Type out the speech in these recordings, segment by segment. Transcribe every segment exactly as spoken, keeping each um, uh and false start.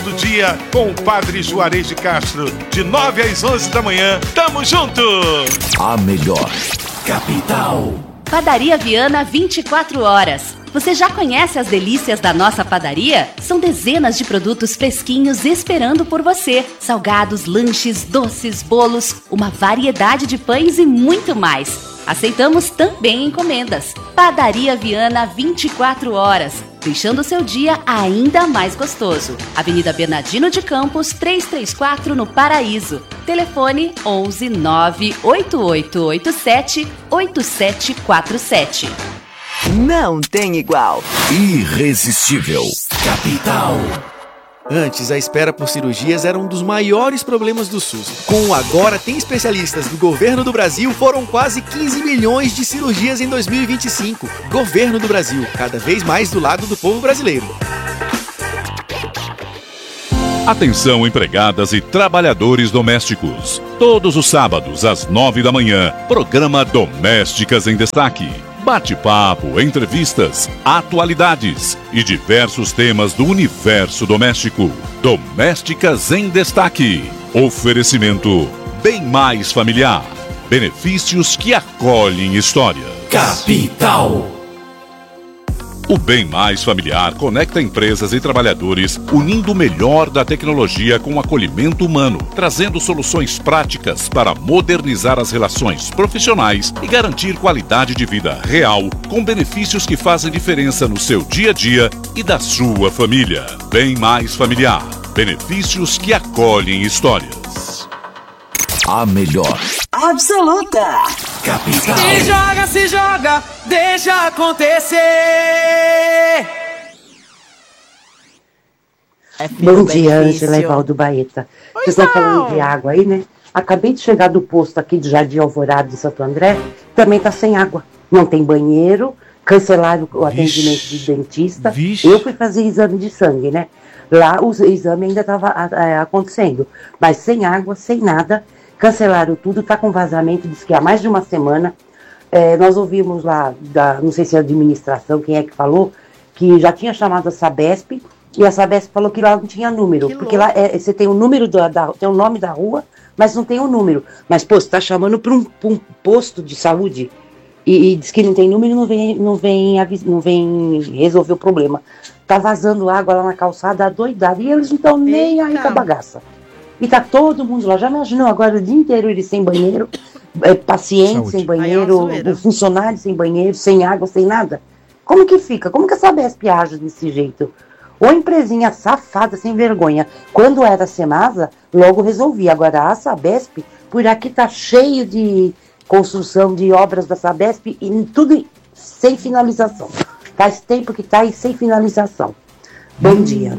do dia com o Padre Juarez de Castro, de nove às onze da manhã. Tamo junto! A melhor capital. Padaria Viana vinte e quatro horas. Você já conhece as delícias da nossa padaria? São dezenas de produtos fresquinhos esperando por você. Salgados, lanches, doces, bolos, uma variedade de pães e muito mais. Aceitamos também encomendas. Padaria Viana vinte e quatro horas, deixando o seu dia ainda mais gostoso. Avenida Bernardino de Campos, trezentos e trinta e quatro, no Paraíso. Telefone onze nove oito oito oito sete oito sete quatro sete. Não tem igual. Irresistível capital. Antes, a espera por cirurgias era um dos maiores problemas do SUS. Com o Agora Tem Especialistas do Governo do Brasil, foram quase quinze milhões de cirurgias em dois mil e vinte e cinco. Governo do Brasil, cada vez mais do lado do povo brasileiro. Atenção, empregadas e trabalhadores domésticos. Todos os sábados, às nove da manhã, programa Domésticas em Destaque. Bate-papo, entrevistas, atualidades e diversos temas do universo doméstico. Domésticas em Destaque. Oferecimento Bem Mais Familiar. Benefícios que acolhem histórias. Capital. O Bem Mais Familiar conecta empresas e trabalhadores, unindo o melhor da tecnologia com o acolhimento humano, trazendo soluções práticas para modernizar as relações profissionais e garantir qualidade de vida real, com benefícios que fazem diferença no seu dia a dia e da sua família. Bem Mais Familiar. Benefícios que acolhem histórias. A melhor Absoluta capital. Se joga, se joga, deixa acontecer. É Bom dia, Ângela e Valdo Baeta. Vocês estão falando de água aí, né? Acabei de chegar do posto aqui de Jardim Alvorada, de Santo André, também tá sem água. Não tem banheiro, cancelaram o atendimento Vixe. de dentista. Vixe. Eu fui fazer exame de sangue, né? Lá o exame ainda estava acontecendo, mas sem água, sem nada. Cancelaram tudo, tá com vazamento, diz que há mais de uma semana. É, nós ouvimos lá, da, não sei se é a administração, quem é que falou, que já tinha chamado a Sabesp, e a Sabesp falou que lá não tinha número, que porque louco. Lá é, você tem o número, da, da, tem o nome da rua, mas não tem o número. Mas, pô, você tá chamando para um, um posto de saúde, e, e diz que não tem número e não vem, não, vem, não vem resolver o problema. Tá vazando água lá na calçada, adoidado, e eles não estão nem aí com a bagaça. E tá todo mundo lá. Já imaginou agora o dia inteiro ele sem banheiro, é, paciente Saúde. sem banheiro, é funcionário sem banheiro, sem água, sem nada? Como que fica? Como que a Sabesp age desse jeito? Ou empresinha safada, sem vergonha. Quando era a Semasa, logo resolvia. Agora a Sabesp, por aqui tá cheio de construção de obras da Sabesp e tudo sem finalização. Faz tempo que tá aí sem finalização. Bom hum. dia.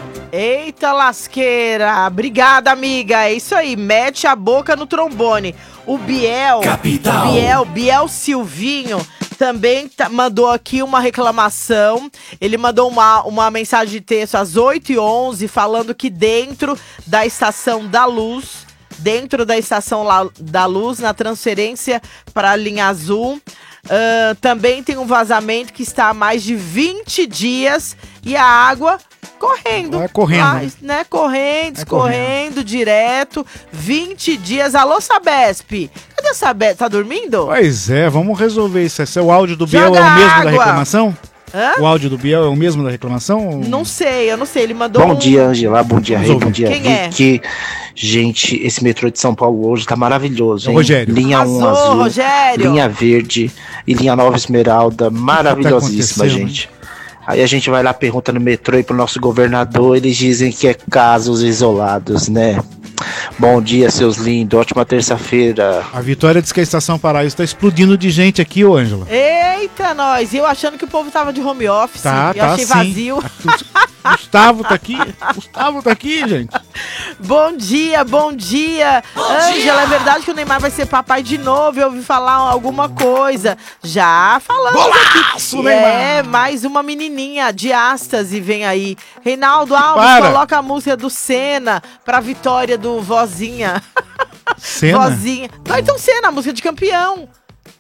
Eita lasqueira, obrigada amiga, é isso aí, mete a boca no trombone. O Biel, Capital. Biel, Biel Silvinho também tá, mandou aqui uma reclamação. Ele mandou uma, uma mensagem de texto às oito e onze falando que dentro da Estação da Luz, dentro da Estação La, da Luz, na transferência para a linha azul, uh, também tem um vazamento que está há mais de vinte dias e a água correndo. Vai correndo. Vai, né? Correndo, Vai correndo, correndo, direto. vinte dias. Alô, Sabesp. Cadê a Sabesp? Tá dormindo? Pois é, vamos resolver isso. Esse é o áudio do Biel, Joga é o mesmo água. da reclamação? Hã? O áudio do Biel é o mesmo da reclamação? Não sei, eu não sei. Ele mandou Bom um... dia, Angela. Bom dia, Rei. Bom dia, Quem Vicky. É? Gente, esse metrô de São Paulo hoje tá maravilhoso, hein? Rogério. Linha um Arrasou, azul, Rogério. linha verde e linha Nova Esmeralda. Maravilhosíssima, tá gente. Aí a gente vai lá, pergunta no metrô e pro nosso governador, eles dizem que é casos isolados, né? Bom dia, seus lindos, ótima terça-feira. A Vitória diz que a Estação Paraíso tá explodindo de gente aqui, ô Ângela. Eita, nós! Eu achando que o povo tava de home office. Tá, eu tá, achei sim. vazio. Gustavo tá aqui. Gustavo tá aqui, gente. Bom dia, bom dia. Ângela, é verdade que o Neymar vai ser papai de novo? Eu ouvi falar alguma coisa. Já falamos Golaço, aqui. Neymar. É, mais uma menininha de Astas e vem aí. Reinaldo Alves, Para. coloca a música do Senna pra vitória do Vozinha. Senna? Vozinha. Não, então Senna, a música de campeão.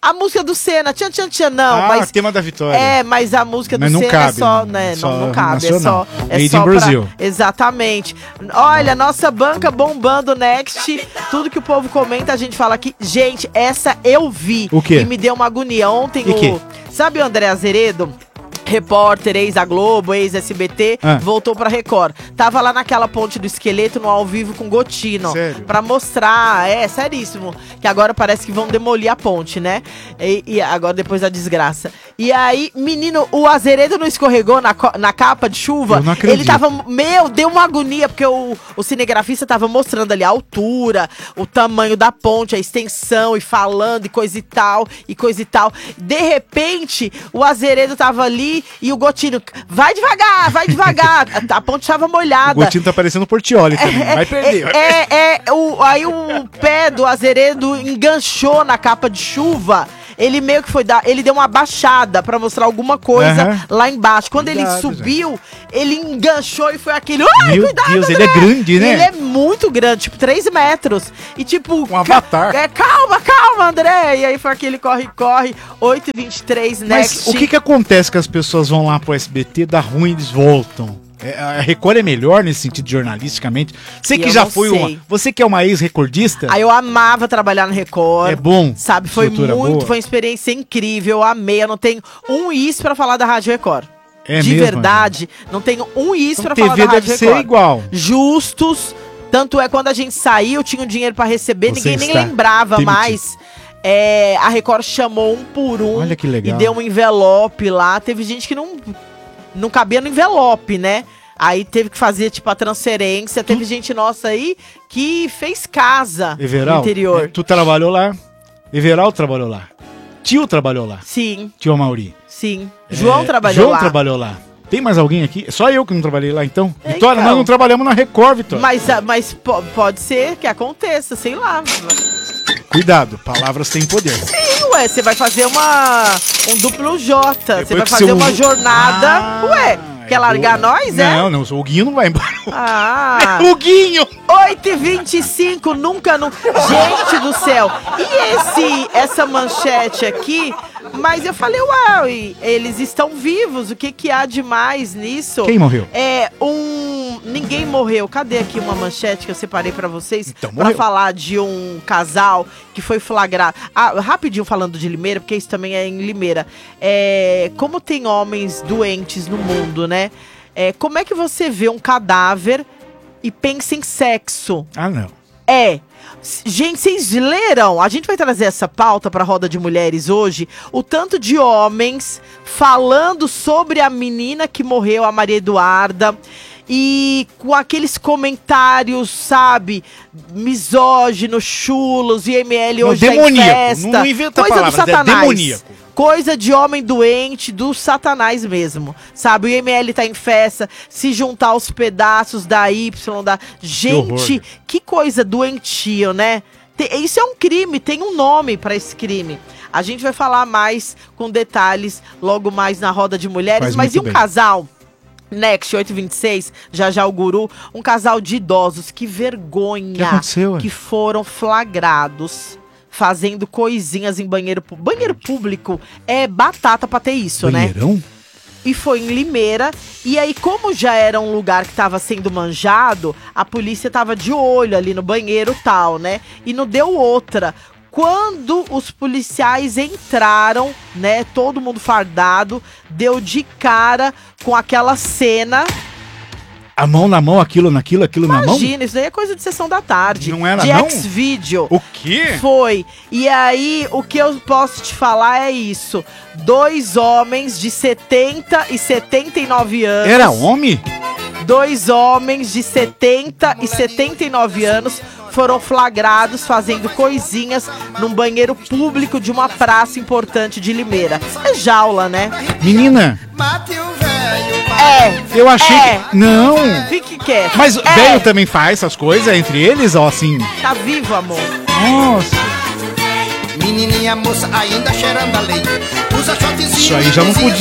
A música do Senna, tchan, tchan, tchan, não. Ah, mas, tema da Vitória. É, mas a música mas do não Senna cabe, é só, né? só não, não cabe, nacional. é só... É Made só in pra, Brazil. Exatamente. Olha, nossa banca bombando Next. Tudo que o povo comenta, a gente fala aqui. Gente, essa eu vi. O quê? E me deu uma agonia. Ontem E o... quê? Sabe o André Azeredo? Repórter, ex-A Globo, ex-S B T, Ah. voltou pra Record. Tava lá naquela ponte do esqueleto, no ao vivo com Gotino. Sério? Pra mostrar, é, seríssimo. Que agora parece que vão demolir a ponte, né? E, e agora, depois da desgraça. E aí, menino, o Azeredo não escorregou na, co- na capa de chuva. Eu não acredito. Ele tava, meu, deu uma agonia, porque o, o cinegrafista tava mostrando ali a altura, o tamanho da ponte, a extensão, e falando, e coisa e tal, e coisa e tal. De repente, o Azeredo tava ali, e o Gotino, vai devagar, vai devagar. a, a ponte tava molhada. O Gotino tá parecendo o Portioli também. Vai perder. vai É, é, é, o, aí o pé do Azeredo enganchou na capa de chuva. Ele meio que foi dar, ele deu uma baixada pra mostrar alguma coisa Aham. lá embaixo. Quando Cuidado, ele subiu, ele enganchou e foi aquele. Ai, Meu cuidado, Deus, André! ele é grande, né? Ele é muito grande, tipo três metros. E tipo. Um avatar. É, calma, calma, André. E aí foi aquele corre, corre. oito e vinte e três, Next. Mas o que que acontece que as pessoas vão lá pro S B T, dá ruim, eles voltam? É, a Record é melhor nesse sentido jornalisticamente? Você que Eu já não foi sei. uma... Você que é uma ex-recordista? Aí eu amava trabalhar no Record. É bom? Sabe, foi Estrutura muito, boa? foi uma experiência incrível, eu amei. Eu não tenho um is pra falar da Rádio Record. É De mesmo, verdade, não tenho um is Então, pra falar T V da Rádio deve ser Record. igual. Justos, tanto é quando a gente saiu, tinha um dinheiro pra receber, Você ninguém nem está lembrava demitido. mais. É, a Record chamou um por um. Olha que legal. E deu um envelope lá. Teve gente que não, não cabia no envelope, né? Aí teve que fazer, tipo, a transferência. Teve gente nossa aí que fez casa Everal, no interior. tu trabalhou lá? Everal trabalhou lá. Tio trabalhou lá. Sim, Tio Amauri. sim. João É, trabalhou João lá. trabalhou lá. Tem mais alguém aqui? Só eu que não trabalhei lá, então? É, Vitória, então. nós não trabalhamos na Record, Vitória. Mas, ah, mas po- pode ser que aconteça, sei lá. Cuidado, palavras têm poder. Sim, ué, você vai fazer uma um duplo J. Você Depois vai que fazer você uma usa- jornada. Ah, ué, quer é largar boa. nós, é? Não, não, o Guinho não vai embora. Ah. O Guinho! oito e vinte e cinco, nunca, nunca. Gente do céu. E esse, essa manchete aqui? Mas eu falei, uau, e eles estão vivos. O que que há de mais nisso? Quem morreu? É um... Ninguém morreu. Cadê aqui uma manchete que eu separei pra vocês? Então, pra morreu. falar de um casal que foi flagrado. Ah, rapidinho falando de Limeira, porque isso também é em Limeira. É, como tem homens doentes no mundo, né? É, como é que você vê um cadáver e pensa em sexo? Ah, não. É. S- Gente, vocês leram? A gente vai trazer essa pauta pra Roda de Mulheres hoje. O tanto de homens falando sobre a menina que morreu, a Maria Eduarda. E com aqueles comentários, sabe, misóginos, chulos, I M L Não, hoje tá em demoníaco. festa. Não inventa Coisa do palavras, é satanás. demoníaco. Coisa de homem doente do satanás mesmo, sabe? O I M L tá em festa, se juntar aos pedaços da Y, da... Gente, horror. que coisa doentio, né? Tem- isso é um crime, tem um nome pra esse crime. A gente vai falar mais com detalhes logo mais na Roda de Mulheres. Faz Mas muito e um bem. casal... Next oito e vinte e seis, já já o guru, um casal de idosos, que vergonha, O que aconteceu, ué? que foram flagrados fazendo coisinhas em banheiro público. Banheiro público é batata pra ter isso, né? Banheirão? E foi em Limeira. E aí, como já era um lugar que estava sendo manjado, a polícia tava de olho ali no banheiro e tal, né? E não deu outra. Quando os policiais entraram, né, todo mundo fardado, deu de cara com aquela cena. A mão na mão, aquilo naquilo, aquilo na mão? Imagina, isso daí é coisa de sessão da tarde. Não era, de não? X-Video. O quê? Foi. E aí, o que eu posso te falar é isso. Dois homens de setenta e setenta e nove anos. Era homem? Dois homens de setenta e setenta e nove anos foram flagrados fazendo coisinhas num banheiro público de uma praça importante de Limeira. É jaula, né? Menina, É. eu achei É. que... Não. Fique quieto. Mas é. velho também faz essas coisas entre eles, ó, assim... Tá vivo, amor. Nossa. Menininha moça ainda cheirando a leite. Usa shortzinho Isso aí já não e coisinha